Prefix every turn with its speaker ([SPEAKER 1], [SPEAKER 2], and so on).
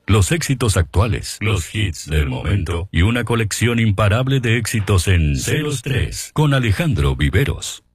[SPEAKER 1] los éxitos actuales, los hits del momento y una colección imparable de éxitos en Ceros 3 con Alejandro Viveros.